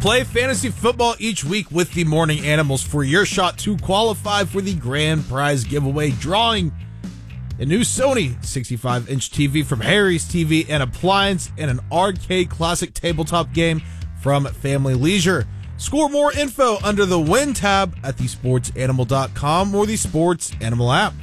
Play fantasy football each week with the Morning Animals for your shot to qualify for the grand prize giveaway, drawing a new Sony 65-inch TV from Harry's TV and Appliance and an arcade classic tabletop game from Family Leisure. Score more info under the Win tab at thesportsanimal.com or the Sports Animal app.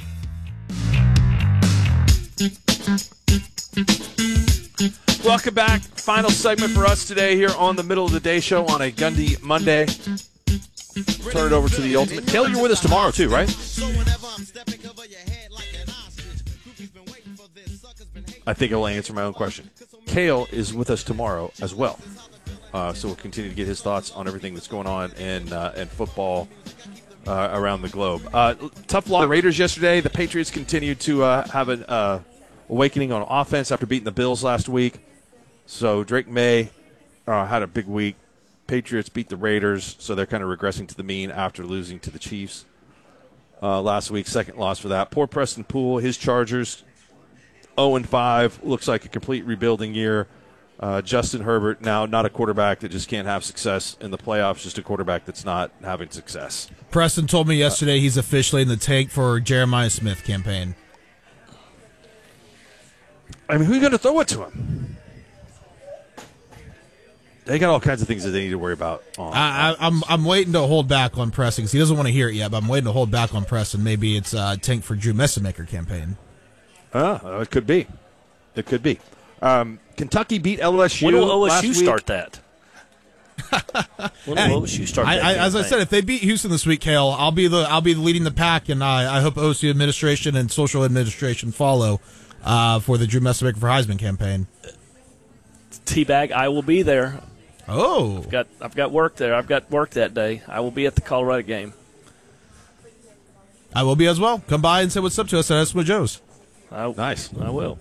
Welcome back. Final segment for us today here on the Middle of the Day show on a Gundy Monday. Turn it over to the Ultimate. Kale, you're with us tomorrow too, right? I think I'll answer my own question. Kale is with us tomorrow as well. So we'll continue to get his thoughts on everything that's going on in football around the globe. Tough loss. The Raiders yesterday. The Patriots continued to have an awakening on offense after beating the Bills last week. So Drake May had a big week. Patriots beat the Raiders, so they're kind of regressing to the mean after losing to the Chiefs last week. Second loss for that. Poor Preston Poole, his Chargers, 0-5. Looks like a complete rebuilding year. Justin Herbert, now not a quarterback that just can't have success in the playoffs, just a quarterback that's not having success. Preston told me yesterday he's officially in the tank for Jeremiah Smith campaign. I mean, who's going to throw it to him? They got all kinds of things that they need to worry about. I'm waiting to hold back on Preston because he doesn't want to hear it yet, but I'm waiting to hold back on Preston. Maybe it's tank for Drew Messamaker campaign. It could be. It could be. Kentucky beat LSU. When will last OSU week. start that? When will OSU start that? As I said, if they beat Houston this week, Kale, I'll be leading the pack, and I hope OSU administration and social administration follow for the Drew Messamaker for Heisman campaign. Teabag, I will be there. Oh, I've got work there. I've got work that day. I will be at the Colorado game. I will be as well. Come by and say what's up to us at Eskimo Joe's. Nice. I will.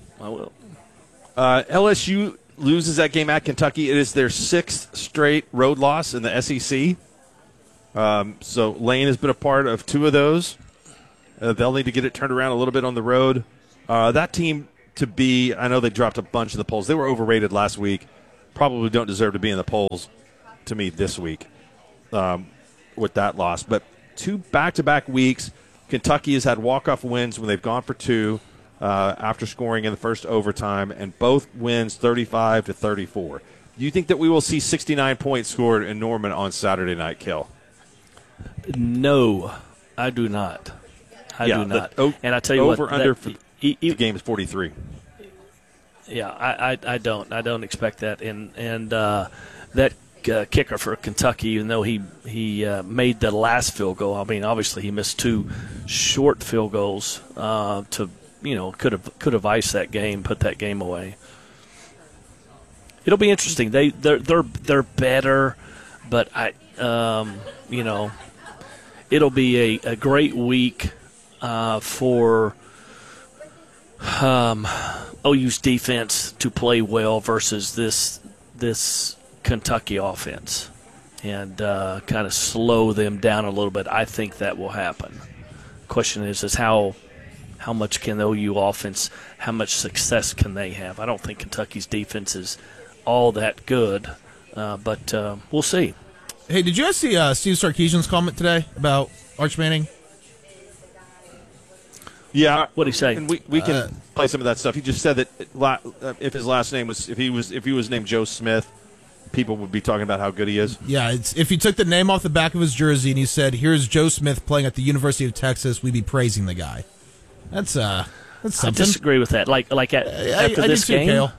LSU loses that game at Kentucky. It is their 6th straight road loss in the SEC. So Lane has been a part of 2 of those. They'll need to get it turned around a little bit on the road. That team I know they dropped a bunch in the polls. They were overrated last week. Probably don't deserve to be in the polls to me this week with that loss. But 2 back-to-back weeks, Kentucky has had walk-off wins when they've gone for 2 after scoring in the first overtime, and both wins 35-34. Do you think that we will see 69 points scored in Norman on Saturday night, Kill? No, I do not. I do not. And I tell you over what, under the game is 43. Yeah, I don't expect that. And that kicker for Kentucky, even though he made the last field goal, I mean, obviously he missed 2 short field goals to could have iced that game, put that game away. It'll be interesting. They're better, but it'll be a great week for OU's defense to play well versus this Kentucky offense, and kind of slow them down a little bit. I think that will happen. Question is how much can the OU offense, how much success can they have? I don't think Kentucky's defense is all that good, but we'll see. Hey, did you guys see Steve Sarkisian's comment today about Arch Manning? Yeah, what did he say? And we can play some of that stuff. He just said that if his last name was if he was named Joe Smith, people would be talking about how good he is. Yeah, if he took the name off the back of his jersey and he said, "Here's Joe Smith playing at the University of Texas," we'd be praising the guy. That's something. I disagree with that. After this game, Kale.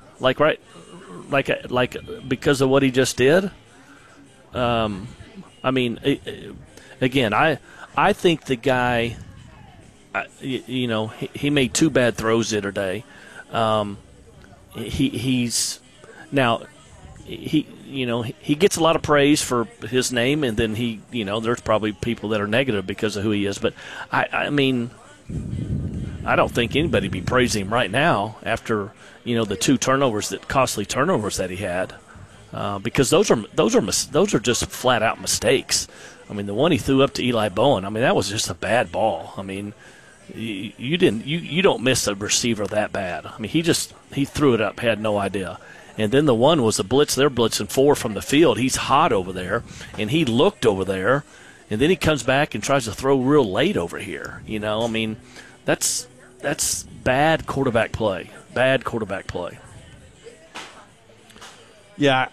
Because of what he just did. I mean, again, I think the guy. He made 2 bad throws the other day. He gets a lot of praise for his name, and then there's probably people that are negative because of who he is. But I mean, I don't think anybody be praising him right now after the 2 costly turnovers that he had, because those are just flat out mistakes. I mean, the one he threw up to Eli Bowen, I mean, that was just a bad ball. I mean, you don't miss a receiver that bad. I mean, he threw it up, had no idea. And then the one was a blitz. They're blitzing 4 from the field. He's hot over there, and he looked over there, and then he comes back and tries to throw real late over here. You know, I mean, that's bad quarterback play. Bad quarterback play. Yeah,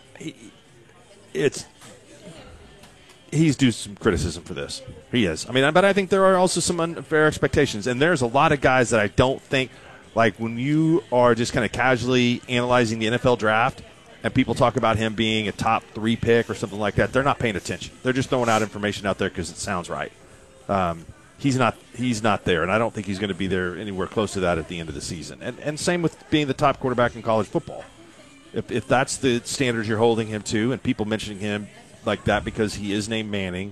he's due some criticism for this. He is. I mean, but I think there are also some unfair expectations, and there's a lot of guys that I don't think, like when you are just kind of casually analyzing the NFL draft and people talk about him being a top 3 pick or something like that, they're not paying attention. They're just throwing out information out there because it sounds right. He's not there, and I don't think he's going to be there anywhere close to that at the end of the season. And same with being the top quarterback in college football. If that's the standards you're holding him to, and people mentioning him like that because he is named Manning,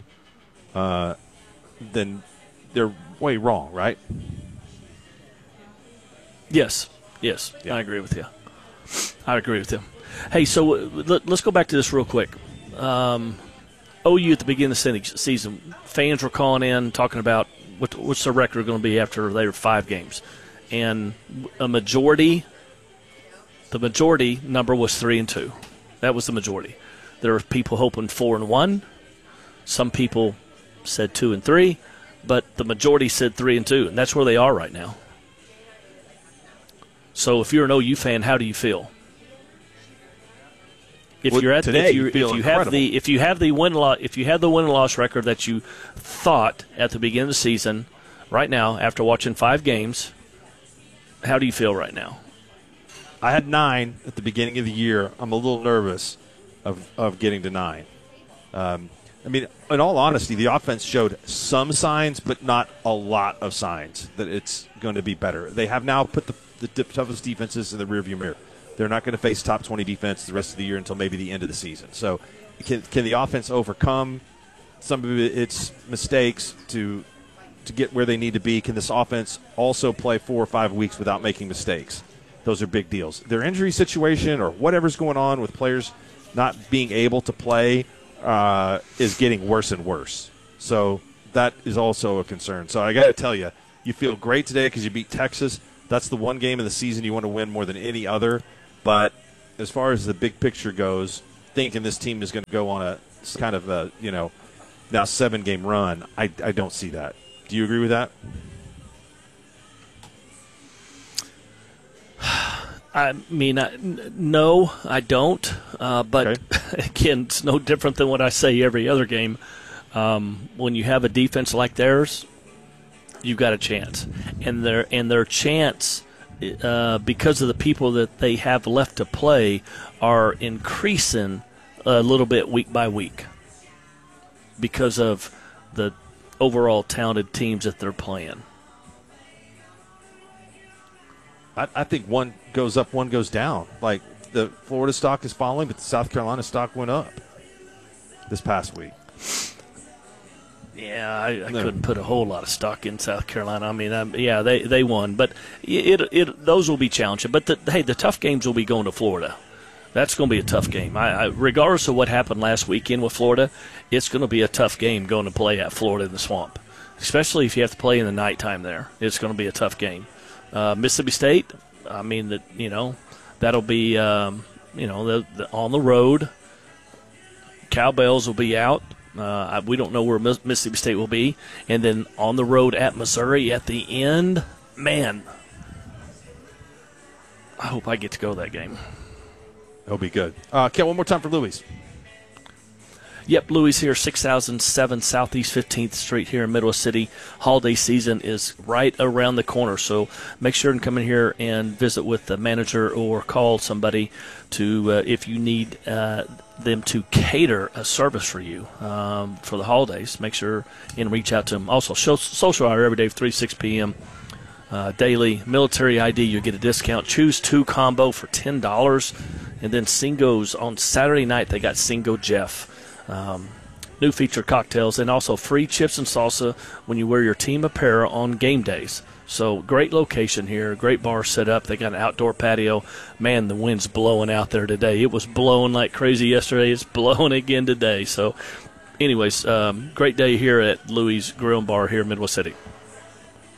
then they're way wrong, right? Yes. Yeah. I agree with you. Hey, so let's go back to this real quick. OU at the beginning of the season, fans were calling in talking about what's their record going to be after they were 5 games. And the majority number was 3-2. That was the majority. There were people hoping 4-1. Some people said 2-3, but the majority said 3-2, and that's where they are right now. So if you're an OU fan, how do you feel? If you have the win loss record that you thought at the beginning of the season, right now after watching 5 games, how do you feel right now? I had 9 at the beginning of the year. I'm a little nervous of getting to 9. I mean, in all honesty, the offense showed some signs, but not a lot of signs that it's going to be better. They have now put the toughest defenses in the rearview mirror. They're not going to face top 20 defense the rest of the year until maybe the end of the season. So can the offense overcome some of its mistakes to get where they need to be? Can this offense also play 4 or 5 weeks without making mistakes? Those are big deals. Their injury situation or whatever's going on with players not being able to play is getting worse and worse. So that is also a concern. So I got to tell you, you feel great today because you beat Texas. That's the one game of the season you want to win more than any other. But as far as the big picture goes, thinking this team is going to go on a kind of a, now 7-game run, I don't see that. Do you agree with that? I mean, no, I don't. But okay. Again, it's no different than what I say every other game. When you have a defense like theirs, you've got a chance, and their chance, because of the people that they have left to play, are increasing a little bit week by week because of the overall talented teams that they're playing. I think one goes up, one goes down. Like the Florida stock is falling, but the South Carolina stock went up this past week. Yeah, I couldn't put a whole lot of stock in South Carolina. I mean, they won, but those will be challenging. But the tough games will be going to Florida. That's going to be a tough game. Regardless of what happened last weekend with Florida, it's going to be a tough game going to play at Florida in the Swamp, especially if you have to play in the nighttime there. It's going to be a tough game. Mississippi State, I mean, that'll be on the road. Cowbells will be out. We don't know where Mississippi State will be. And then on the road at Missouri at the end, man, I hope I get to go to that game. That'll be good. Ken, one more time for Louis. Yep, Louis here, 6007 Southeast 15th Street here in Midwest City. Holiday season is right around the corner, so make sure and come in here and visit with the manager or call somebody to if you need them to cater a service for you for the holidays. Make sure and reach out to them. Also, social hour every day, 3 to 6 p.m. Daily military ID, you get a discount. Choose 2 combo for $10, and then Singo's on Saturday night. They got Singo Jeff. New feature cocktails, and also free chips and salsa when you wear your team apparel on game days. So great location here, great bar set up. They got an outdoor patio. Man, the wind's blowing out there today. It was blowing like crazy yesterday. It's blowing again today. So anyways, great day here at Louis Grill and Bar here in Midwest City.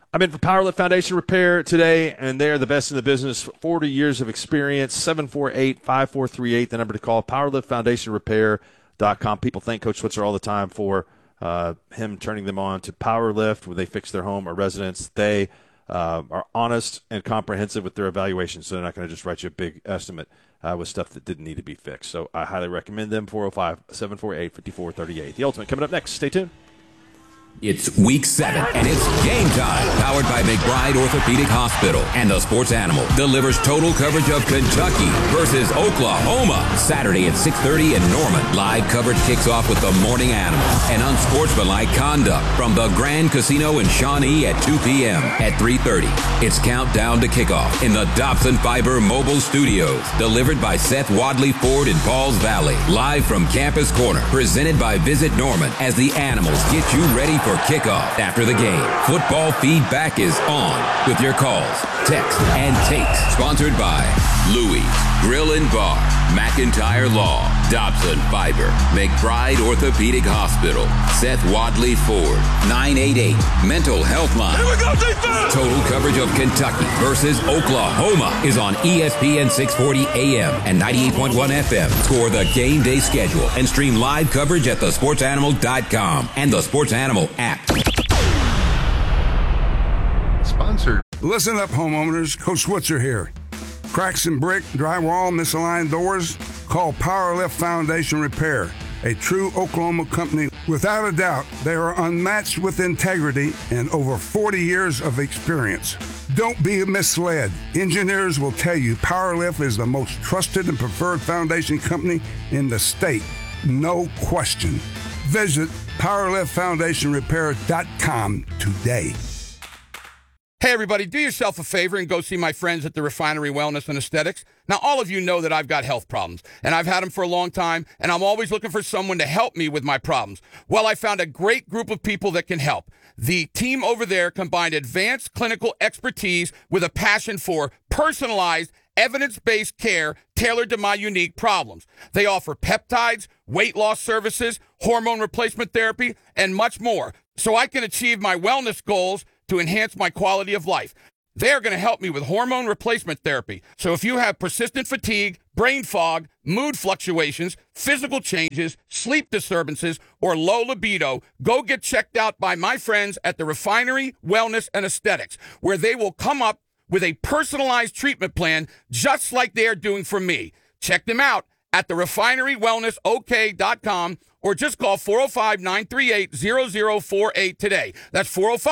I'm in for Powerlift Foundation Repair today, and they're the best in the business. 40 years of experience, 748-5438, the number to call, powerliftfoundationrepair.com. People thank Coach Switzer all the time for him turning them on to Powerlift when they fix their home or residence. They are honest and comprehensive with their evaluations, so they're not going to just write you a big estimate with stuff that didn't need to be fixed. So I highly recommend them, 405-748-5438. The Ultimate coming up next. Stay tuned. It's week 7, and it's game time. Powered by McBride Orthopedic Hospital. And the Sports Animal delivers total coverage of Kentucky versus Oklahoma. Saturday at 6:30 in Norman. Live coverage kicks off with the Morning Animal. And unsportsmanlike conduct from the Grand Casino in Shawnee at 2 p.m. At 3:30, it's countdown to kickoff in the Dobson Fiber Mobile Studios. Delivered by Seth Wadley Ford in Pauls Valley. Live from Campus Corner. Presented by Visit Norman as the Animals get you ready for kickoff after the game. Football feedback is on with your calls, texts, and takes. Sponsored by Louis Grill and Bar, McIntyre Law, Dobson Fiber, McBride Orthopedic Hospital, Seth Wadley Ford, 988 Mental Health Line. Here we go, defense! Total coverage of Kentucky versus Oklahoma is on ESPN 640 AM and 98.1 FM. Score the game day schedule and stream live coverage at thesportsanimal.com and the Sports Animal app. Sponsored. Listen up, homeowners. Coach Switzer here. Cracks in brick, drywall, misaligned doors? Call Powerlift Foundation Repair, a true Oklahoma company. Without a doubt, they are unmatched with integrity and over 40 years of experience. Don't be misled. Engineers will tell you Powerlift is the most trusted and preferred foundation company in the state. No question. Visit PowerliftFoundationRepair.com today. Hey, everybody, do yourself a favor and go see my friends at the Refinery Wellness and Aesthetics. Now, all of you know that I've got health problems, and I've had them for a long time, and I'm always looking for someone to help me with my problems. Well, I found a great group of people that can help. The team over there combined advanced clinical expertise with a passion for personalized, evidence-based care tailored to my unique problems. They offer peptides, weight loss services, hormone replacement therapy, and much more, so I can achieve my wellness goals to enhance my quality of life. They're going to help me with hormone replacement therapy. So if you have persistent fatigue, brain fog, mood fluctuations, physical changes, sleep disturbances, or low libido, go get checked out by my friends at the Refinery Wellness and Aesthetics, where they will come up with a personalized treatment plan just like they are doing for me. Check them out at the refinerywellnessok.com or just call 405-938-0048 today. That's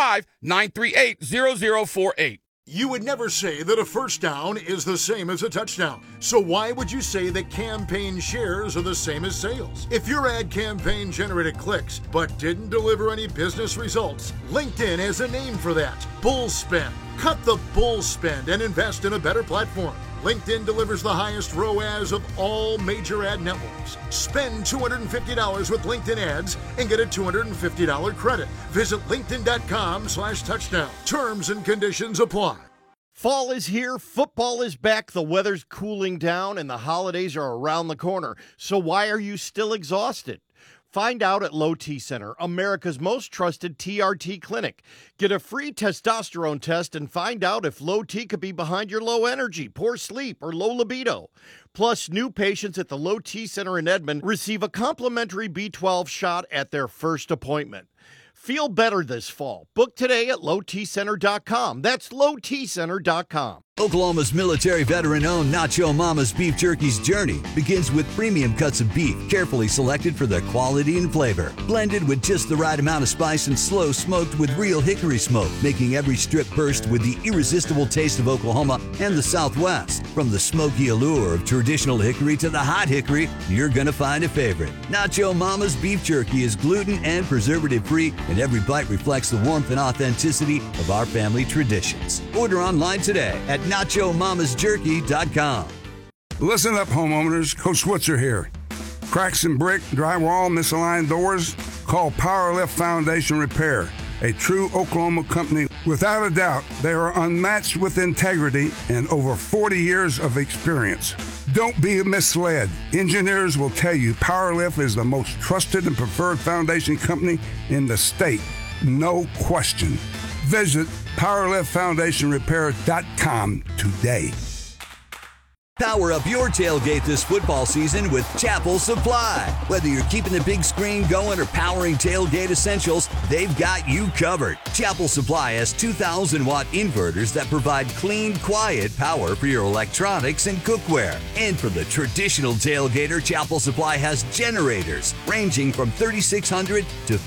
405-938-0048. You would never say that a first down is the same as a touchdown. So why would you say that campaign shares are the same as sales? If your ad campaign generated clicks but didn't deliver any business results, LinkedIn has a name for that: bull spend. Cut the bull spend and invest in a better platform. LinkedIn delivers the highest ROAS of all major ad networks. Spend $250 with LinkedIn ads and get a $250 credit. Visit linkedin.com/touchdown. Terms and conditions apply. Fall is here, football is back, the weather's cooling down, and the holidays are around the corner. So why are you still exhausted? Find out at Low T Center, America's most trusted TRT clinic. Get a free testosterone test and find out if low T could be behind your low energy, poor sleep, or low libido. Plus, new patients at the Low T Center in Edmond receive a complimentary B12 shot at their first appointment. Feel better this fall. Book today at lowtcenter.com. That's lowtcenter.com. Oklahoma's military veteran-owned Nacho Mama's Beef Jerky's journey begins with premium cuts of beef, carefully selected for their quality and flavor. Blended with just the right amount of spice and slow smoked with real hickory smoke, making every strip burst with the irresistible taste of Oklahoma and the Southwest. From the smoky allure of traditional hickory to the hot hickory, you're gonna find a favorite. Nacho Mama's Beef Jerky is gluten and preservative-free, and every bite reflects the warmth and authenticity of our family traditions. Order online today at NachoMamasJerky.com. Listen up, homeowners. Coach Switzer here. Cracks in brick, drywall, misaligned doors? Call Powerlift Foundation Repair, a true Oklahoma company. Without a doubt, they are unmatched with integrity and over 40 years of experience. Don't be misled. Engineers will tell you Powerlift is the most trusted and preferred foundation company in the state. No question. Visit PowerLiftFoundationRepair.com today. Power up your tailgate this football season with Chapel Supply. Whether you're keeping the big screen going or powering tailgate essentials, they've got you covered. Chapel Supply has 2,000-watt inverters that provide clean, quiet power for your electronics and cookware. And for the traditional tailgater, Chapel Supply has generators ranging from 3,600 to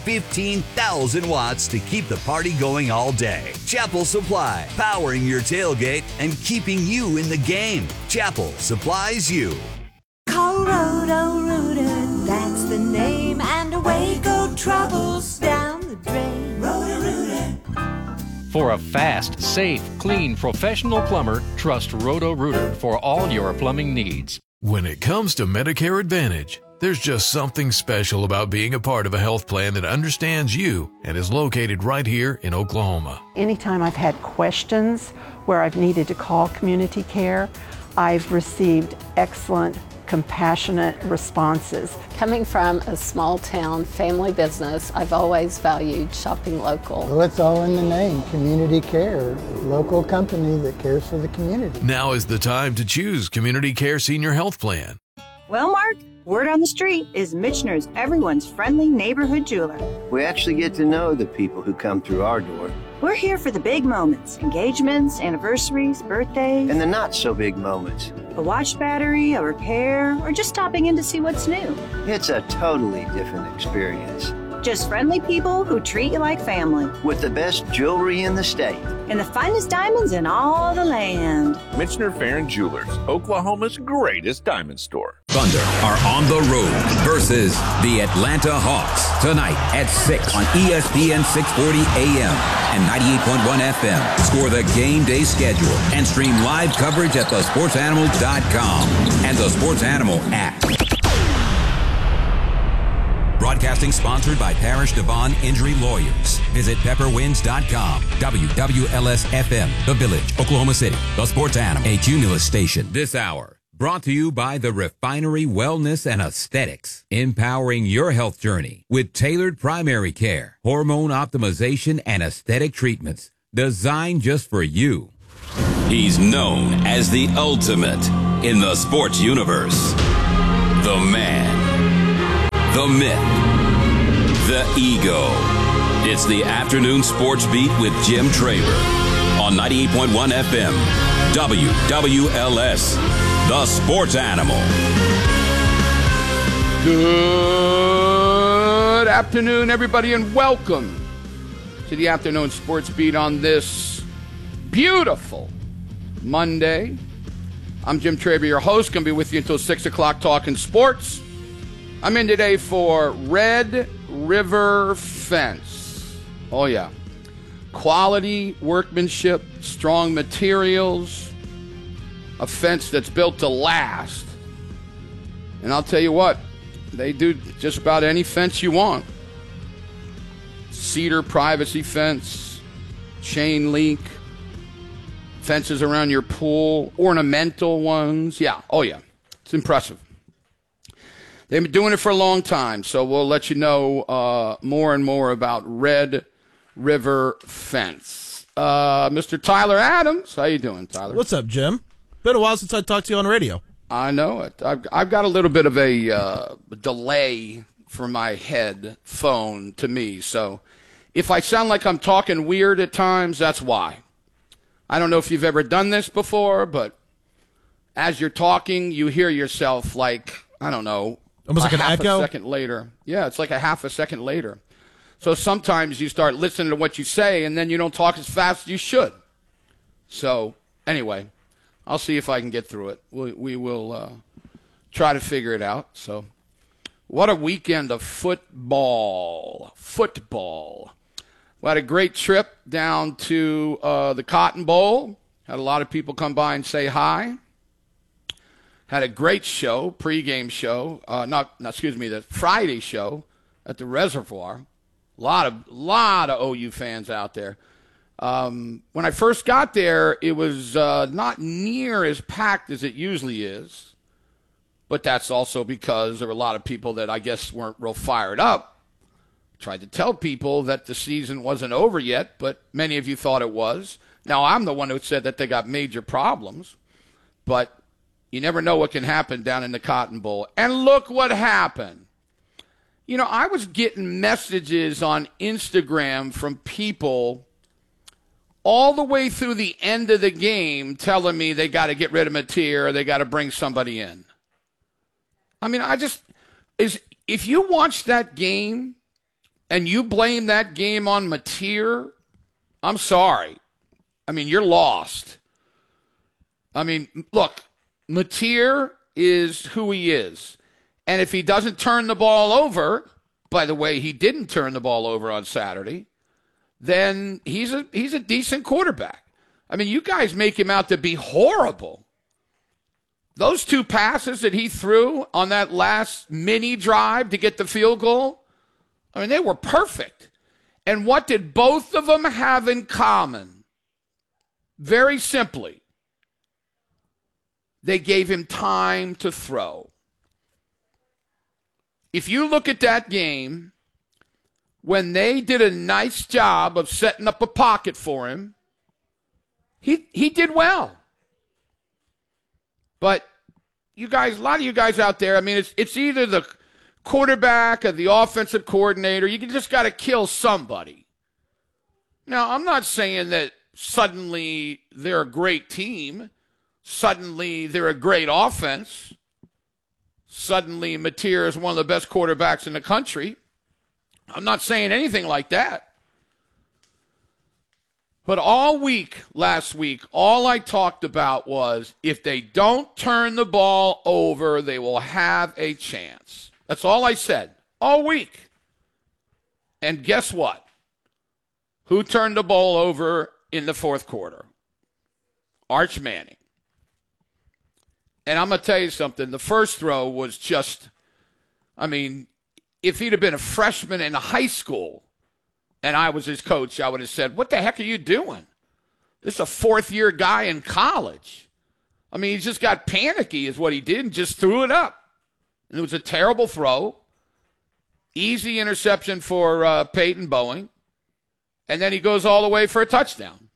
15,000 watts to keep the party going all day. Chapel Supply, powering your tailgate and keeping you in the game. Chapel supplies you. Call Roto-Rooter, that's the name, and away go troubles down the drain. Roto-Rooter. For a fast, safe, clean, professional plumber, trust Roto-Rooter for all your plumbing needs. When it comes to Medicare Advantage, there's just something special about being a part of a health plan that understands you and is located right here in Oklahoma. Anytime I've had questions where I've needed to call community care, I've received excellent, compassionate responses. Coming from a small town family business, I've always valued shopping local. Well, it's all in the name, Community Care, local company that cares for the community. Now is the time to choose Community Care Senior Health Plan. Well, Mark, word on the street is Michener's everyone's friendly neighborhood jeweler. We actually get to know the people who come through our door. We're here for the big moments, engagements, anniversaries, birthdays. And the not so big moments. A watch battery, a repair, or just stopping in to see what's new. It's a totally different experience. Just friendly people who treat you like family. With the best jewelry in the state. And the finest diamonds in all the land. Michener Farron Jewelers, Oklahoma's greatest diamond store. Thunder are on the road versus the Atlanta Hawks tonight at 6 on ESPN 640 AM and 98.1 FM. Score the game day schedule and stream live coverage at thesportsanimal.com and the Sports Animal app. Broadcasting sponsored by Parish Devon Injury Lawyers. Visit pepperwinds.com. WWLS-FM, The Village, Oklahoma City. The Sports Animal, a Cumulus station. This hour brought to you by The Refinery Wellness and Aesthetics. Empowering your health journey with tailored primary care, hormone optimization, and aesthetic treatments designed just for you. He's known as the ultimate in the sports universe. The man. The myth, the ego. It's the Afternoon Sports Beat with Jim Traber on 98.1 FM, WWLS, the Sports Animal. Good afternoon, everybody, and welcome to the Afternoon Sports Beat on this beautiful Monday. I'm Jim Traber, your host. Going to be with you until 6 o'clock talking sports. I'm in today for Red River Fence. Oh, yeah. Quality workmanship, strong materials, a fence that's built to last. And I'll tell you what, they do just about any fence you want. Cedar privacy fence, chain link, fences around your pool, ornamental ones. Yeah, oh, yeah. It's impressive. They've been doing it for a long time, so we'll let you know more and more about Red River Fence. Mr. Tyler Adams, how you doing, Tyler? What's up, Jim? Been a while since I talked to you on the radio. I know it. I've got a little bit of a delay for my headphone to me, so if I sound like I'm talking weird at times, that's why. I don't know if you've ever done this before, but as you're talking, you hear yourself like, I don't know, almost like an echo? A second later. Yeah, it's like a half a second later. So sometimes you start listening to what you say, and then you don't talk as fast as you should. So anyway, I'll see if I can get through it. We will try to figure it out. So what a weekend of football. We had a great trip down to the Cotton Bowl. Had a lot of people come by and say hi. Had a great show, pregame show. The Friday show at the Reservoir. A lot of OU fans out there. When I first got there, it was not near as packed as it usually is. But that's also because there were a lot of people that I guess weren't real fired up tried to tell people that the season wasn't over yet, but many of you thought it was. Now, I'm the one who said that they got major problems, but you never know what can happen down in the Cotton Bowl. And look what happened. You know, I was getting messages on Instagram from people all the way through the end of the game telling me they got to get rid of Mateer or they got to bring somebody in. I mean, if you watch that game and you blame that game on Mateer, I'm sorry. I mean, you're lost. I mean, look, Mateer is who he is. And if he doesn't turn the ball over, by the way, he didn't turn the ball over on Saturday, then he's a decent quarterback. I mean, you guys make him out to be horrible. Those 2 passes that he threw on that last mini drive to get the field goal, I mean, they were perfect. And what did both of them have in common? Very simply, they gave him time to throw. If you look at that game, when they did a nice job of setting up a pocket for him, he did well. But you guys, a lot of you guys out there, I mean, it's either the quarterback or the offensive coordinator. You just got to kill somebody. Now, I'm not saying that suddenly they're a great team. Suddenly they're a great offense. Suddenly Mateer is one of the best quarterbacks in the country. I'm not saying anything like that. But all week, last week, all I talked about was if they don't turn the ball over, they will have a chance. That's all I said all week. And guess what? Who turned the ball over in the fourth quarter? Arch Manning. And I'm going to tell you something. The first throw was just, I mean, if he'd have been a freshman in high school and I was his coach, I would have said, what the heck are you doing? This is a fourth-year guy in college. I mean, he just got panicky is what he did and just threw it up. And it was a terrible throw. Easy interception for Peyton Bowen. And then he goes all the way for a touchdown.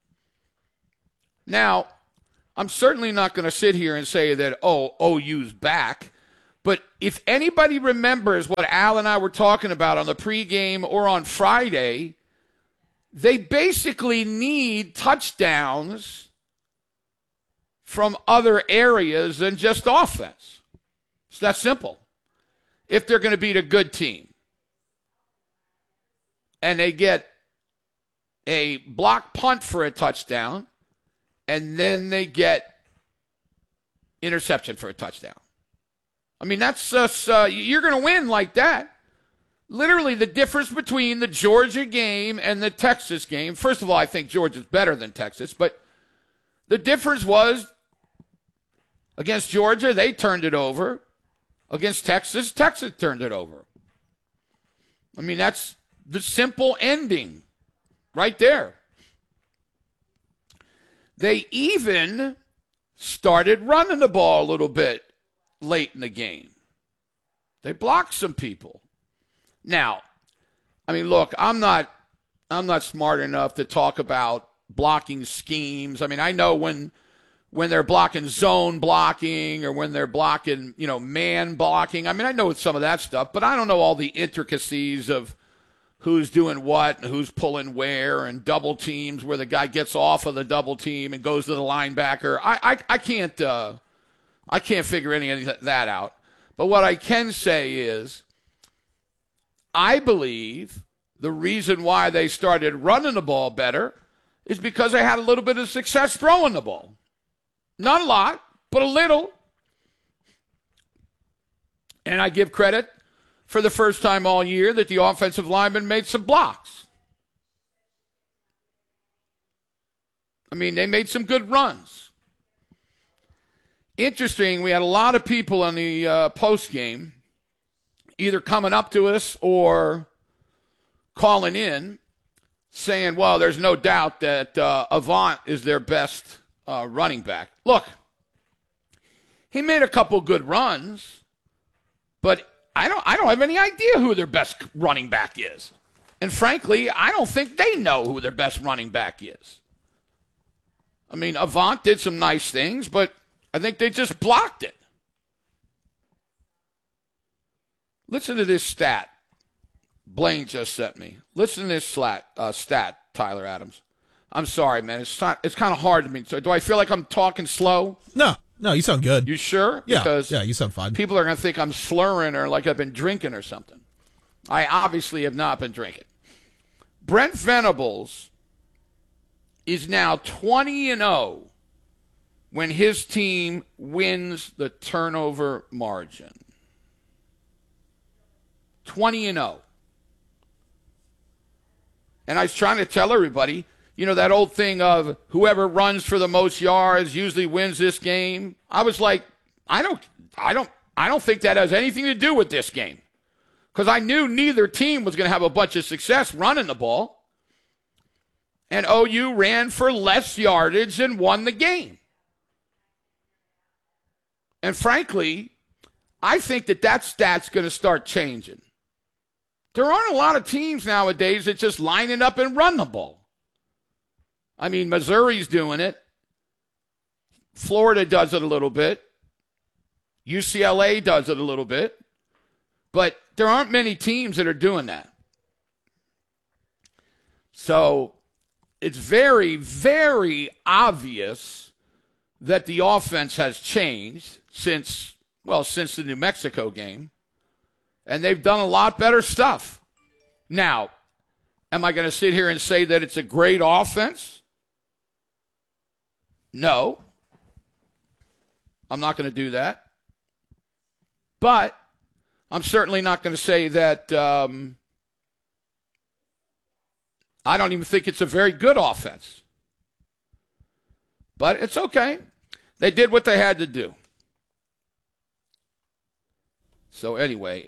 Now, I'm certainly not going to sit here and say that, OU's back. But if anybody remembers what Al and I were talking about on the pregame or on Friday, they basically need touchdowns from other areas than just offense. It's that simple. If they're going to beat a good team. And they get a block punt for a touchdown, and then they get interception for a touchdown. I mean, that's just, you're going to win like that. Literally, the difference between the Georgia game and the Texas game, first of all, I think Georgia's better than Texas, but the difference was against Georgia, they turned it over. Against Texas, Texas turned it over. I mean, that's the simple ending right there. They even started running the ball a little bit late in the game. They blocked some people. Now, I mean, look, I'm not smart enough to talk about blocking schemes. I mean, I know when they're blocking zone blocking or when they're blocking, man blocking. I mean, I know some of that stuff, but I don't know all the intricacies of who's doing what and who's pulling where and double teams where the guy gets off of the double team and goes to the linebacker. I can't figure any of that out. But what I can say is I believe the reason why they started running the ball better is because they had a little bit of success throwing the ball. Not a lot, but a little. And I give credit for the first time all year that the offensive linemen made some blocks. I mean, they made some good runs. Interesting, we had a lot of people on the post game either coming up to us or calling in saying, well, there's no doubt that Avant is their best running back. Look, he made a couple good runs, but I don't have any idea who their best running back is. And frankly, I don't think they know who their best running back is. I mean, Avant did some nice things, but I think they just blocked it. Listen to this stat Blaine just sent me. Listen to this stat, Tyler Adams. I'm sorry, man. It's kind of hard to me. So do I feel like I'm talking slow? No, you sound good. You sure? Yeah, because you sound fine. People are going to think I'm slurring or like I've been drinking or something. I obviously have not been drinking. Brent Venables is now 20-0 when his team wins the turnover margin. 20-0. And I was trying to tell everybody, you know, that old thing of whoever runs for the most yards usually wins this game. I was like, I don't think that has anything to do with this game. Because I knew neither team was going to have a bunch of success running the ball. And OU ran for less yardage and won the game. And frankly, I think that stat's going to start changing. There aren't a lot of teams nowadays that just line it up and run the ball. I mean, Missouri's doing it. Florida does it a little bit. UCLA does it a little bit. But there aren't many teams that are doing that. So it's very, very obvious that the offense has changed since the New Mexico game. And they've done a lot better stuff. Now, am I going to sit here and say that it's a great offense? No. I'm not going to do that. But I'm certainly not going to say that I don't even think it's a very good offense. But it's okay. They did what they had to do. So anyway,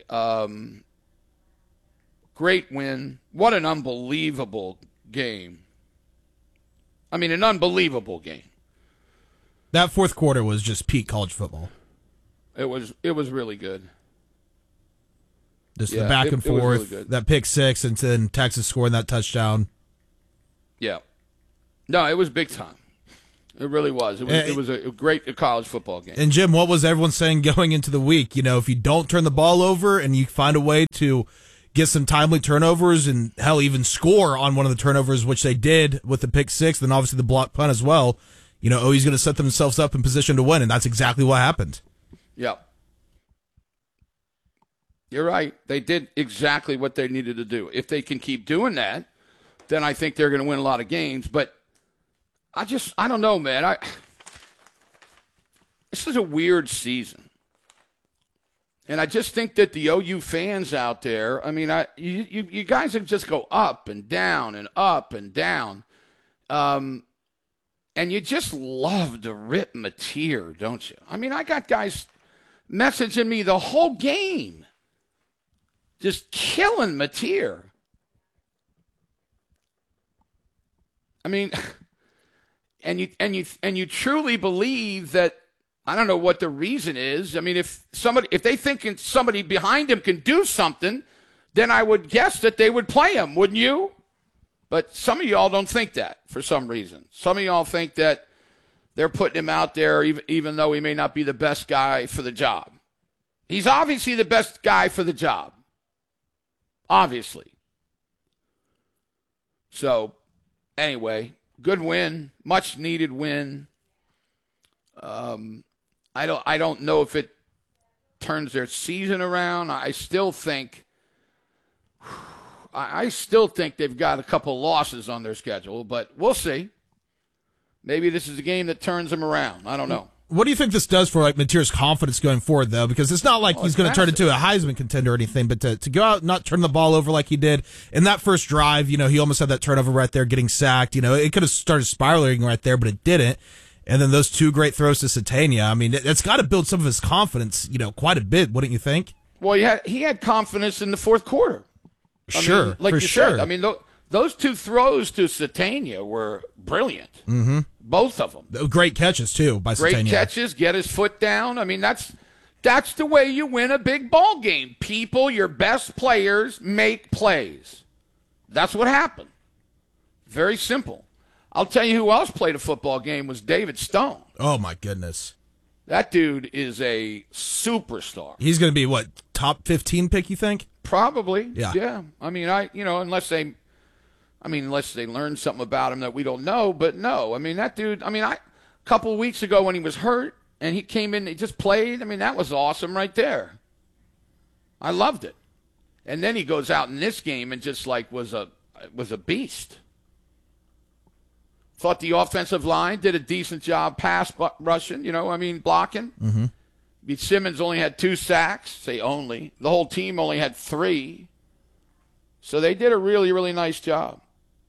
great win. What an unbelievable game. I mean, an unbelievable game. That fourth quarter was just peak college football. It was really good. Just the back and forth, really that pick six, and then Texas scoring that touchdown. Yeah. No, it was big time. It really was. It was a great college football game. And, Jim, what was everyone saying going into the week? You know, if you don't turn the ball over and you find a way to get some timely turnovers and, hell, even score on one of the turnovers, which they did with the pick six, then obviously the block punt as well, you know, OU's going to set themselves up in position to win, and that's exactly what happened. Yeah. You're right. They did exactly what they needed to do. If they can keep doing that, then I think they're going to win a lot of games. But I don't know, man. This is a weird season. And I just think that the OU fans out there, I mean, you guys have just go up and down and up and down. And you just love to rip Mateer, don't you? I mean, I got guys messaging me the whole game. Just killing Mateer. I mean, and you truly believe that, I don't know what the reason is. I mean, if they think somebody behind him can do something, then I would guess that they would play him, wouldn't you? But some of y'all don't think that for some reason. Some of y'all think that they're putting him out there even though he may not be the best guy for the job. He's obviously the best guy for the job. Obviously. So, anyway, good win, much needed win. I don't know if it turns their season around. I still think they've got a couple losses on their schedule, but we'll see. Maybe this is a game that turns them around. I don't know. What do you think this does for Mateer's confidence going forward, though? Because it's not like he's going to turn into a Heisman contender or anything, but to go out and not turn the ball over like he did in that first drive, you know, he almost had that turnover right there, getting sacked. You know, it could have started spiraling right there, but it didn't. And then those two great throws to Satania. I mean, it's got to build some of his confidence, you know, quite a bit, wouldn't you think? Well, he had confidence in the fourth quarter. Sure, like for you sure. said, I mean, those two throws to Satania were brilliant. Mm-hmm. Both of them. Great catches, too, by Satania. Great catches, get his foot down. I mean, that's That's the way you win a big ball game. People, your best players, make plays. That's what happened. Very simple. I'll tell you who else played a football game was David Stone. Oh, my goodness. That dude is a superstar. He's going to be, what, top 15 pick, you think? Probably. Yeah. I mean, unless they learn something about him that we don't know, but no. I mean, that dude, a couple of weeks ago when he was hurt and he came in, he just played. I mean, that was awesome right there. I loved it. And then he goes out in this game and just was a beast. Thought the offensive line did a decent job pass rushing, blocking. Mm-hmm. Simmons only had 2 sacks, say only. The whole team only had 3. So they did a really, really nice job.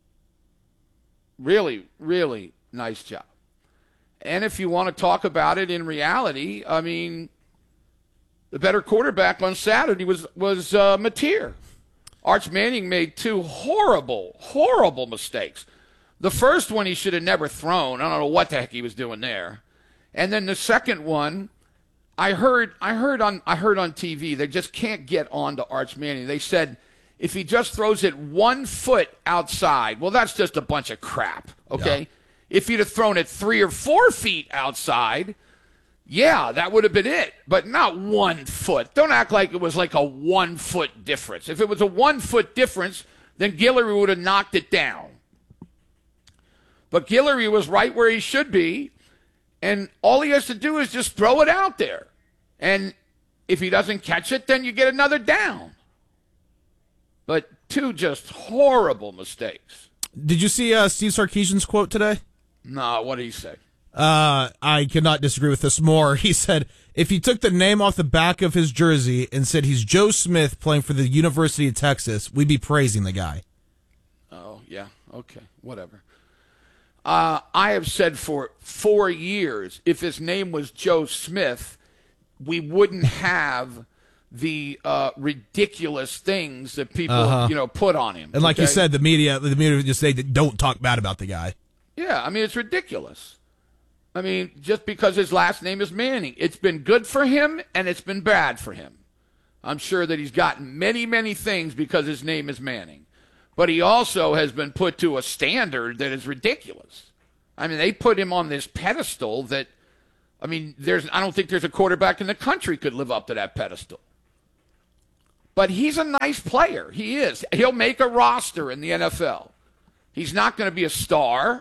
Really, really nice job. And if you want to talk about it in reality, the better quarterback on Saturday was Mateer. Arch Manning made 2 horrible, horrible mistakes. The first one he should have never thrown. I don't know what the heck he was doing there. And then the second one, I heard on TV, they just can't get on to Arch Manning. They said if he just throws it 1 foot outside, well, that's just a bunch of crap, okay? Yeah. If he'd have thrown it 3 or 4 feet outside, yeah, that would have been it, but not 1 foot. Don't act like it was like a 1 foot difference. If it was a 1 foot difference, then Guillory would have knocked it down. But Guillory was right where he should be, and all he has to do is just throw it out there. And if he doesn't catch it, then you get another down. But 2 just horrible mistakes. Did you see Steve Sarkisian's quote today? No, what did he say? I cannot disagree with this more. He said, if he took the name off the back of his jersey and said he's Joe Smith playing for the University of Texas, we'd be praising the guy. Oh, yeah. Okay. Whatever. I have said for 4 years, if his name was Joe Smith, we wouldn't have the ridiculous things that people, put on him. And like you said, the media would just say that don't talk bad about the guy. Yeah, it's ridiculous. Just because his last name is Manning. It's been good for him, and it's been bad for him. I'm sure that he's gotten many, many things because his name is Manning. But he also has been put to a standard that is ridiculous. They put him on this pedestal that, I don't think there's a quarterback in the country could live up to that pedestal. But he's a nice player. He is. He'll make a roster in the NFL. He's not going to be a star.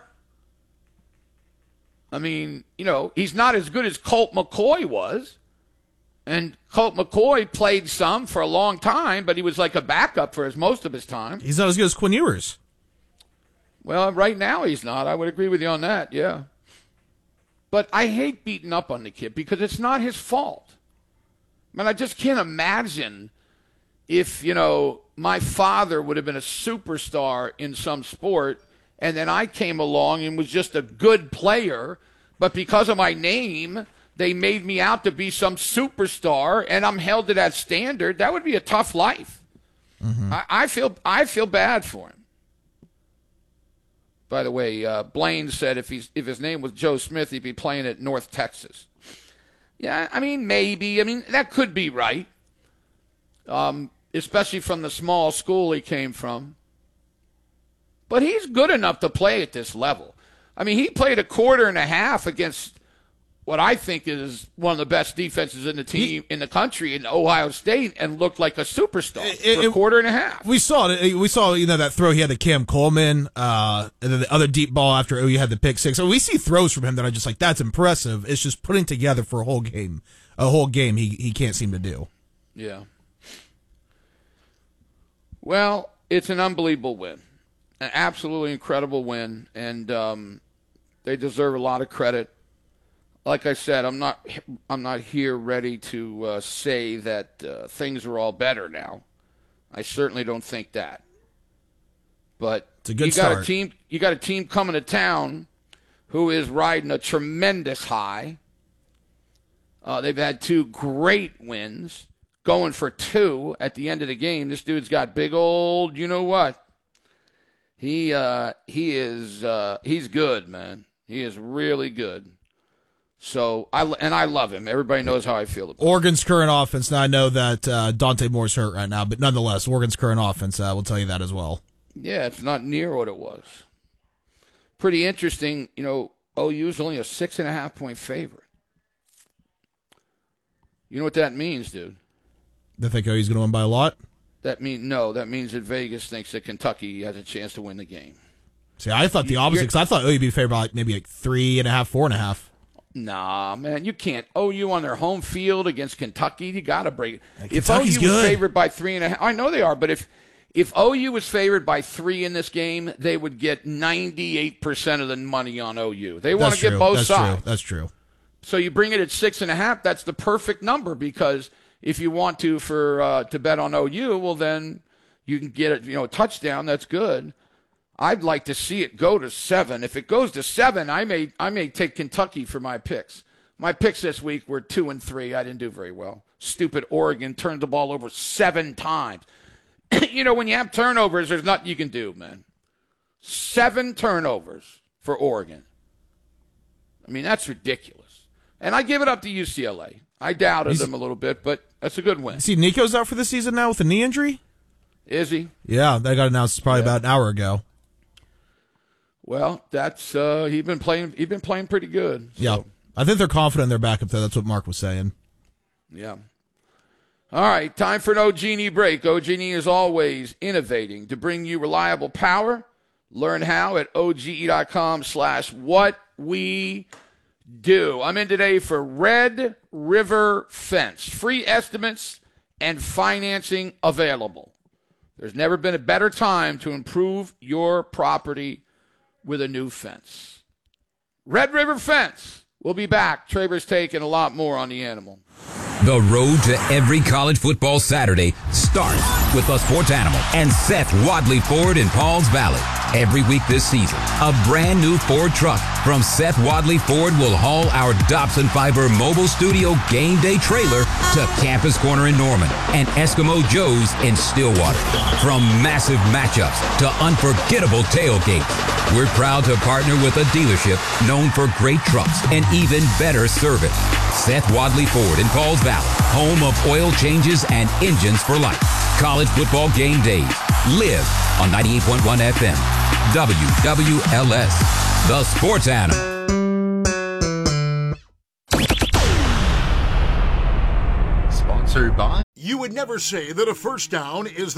He's not as good as Colt McCoy was. And Colt McCoy played some for a long time, but he was like a backup for most of his time. He's not as good as Quinn Ewers. Well, right now he's not. I would agree with you on that, yeah. But I hate beating up on the kid because it's not his fault. I just can't imagine if, my father would have been a superstar in some sport and then I came along and was just a good player, but because of my name, they made me out to be some superstar, and I'm held to that standard. That would be a tough life. Mm-hmm. I feel bad for him. By the way, Blaine said if his name was Joe Smith, he'd be playing at North Texas. Yeah, maybe. That could be right, especially from the small school he came from. But he's good enough to play at this level. He played a quarter and a half against what I think is one of the best defenses in the team in the country in Ohio State and looked like a superstar for a quarter and a half. We saw it. We saw that throw he had to Cam Coleman, and then the other deep ball after OU had the pick six. So we see throws from him that are just like, that's impressive. It's just putting together for a whole game he can't seem to do. Yeah. Well, it's an unbelievable win. An absolutely incredible win, and they deserve a lot of credit. Like I said, I'm not here ready to say that things are all better now. I certainly don't think that. But it's a good start. You got a team coming to town who is riding a tremendous high. They've had 2 great wins, going for 2 at the end of the game. This dude's got big old, you know what? He's good, man. He is really good. So I love him. Everybody knows how I feel about him. Oregon's current offense. Now I know that Dante Moore's hurt right now, but nonetheless, Oregon's current offense will tell you that as well. Yeah, it's not near what it was. Pretty interesting. OU's only a 6.5-point favorite. You know what that means, dude? They think OU's going to win by a lot? That means that Vegas thinks that Kentucky has a chance to win the game. See, I thought the opposite, because I thought OU would be favored by maybe 3.5, 4.5. Nah, man, you can't. OU on their home field against Kentucky, you got to break it. If Kentucky's OU good. was favored by 3.5, I know they are, but if OU was favored by 3 in this game, they would get 98% of the money on OU. They want to get both sides. That's true. So you bring it at 6.5. That's the perfect number, because if you want to bet on OU, well then you can get a touchdown. That's good. I'd like to see it go to 7. If it goes to 7, I may take Kentucky for my picks. My picks this week were 2 and 3. I didn't do very well. Stupid Oregon turned the ball over 7 times. When you have turnovers, there's nothing you can do, man. 7 turnovers for Oregon. I mean, that's ridiculous. And I give it up to UCLA. I doubted them a little bit, but that's a good win. See, Nico's out for the season now with a knee injury? Is he? Yeah, that got announced probably about an hour ago. Well, that's he's been playing pretty good. So. Yeah. I think they're confident in their backup, though. That's what Mark was saying. Yeah. All right, time for an OG&E break. OG&E is always innovating to bring you reliable power. Learn how at OGE.com/whatwedo. I'm in today for Red River Fence. Free estimates and financing available. There's never been a better time to improve your property with a new fence. Red River Fence. We'll be back. Traver's Take and a lot more on the animal. The road to every college football Saturday starts with the Sports Animal and Seth Wadley Ford in Pauls Valley. Every week this season, a brand new Ford truck from Seth Wadley Ford will haul our Dobson Fiber mobile studio game day trailer to Campus Corner in Norman and Eskimo Joe's in Stillwater. From massive matchups to unforgettable tailgates, we're proud to partner with a dealership known for great trucks and even better service. Seth Wadley Ford in Pauls Valley, home of oil changes and engines for life. College football game days. Live on 98.1 FM. WWLS. The Sports Animal. Sponsored by. You would never say that a first down is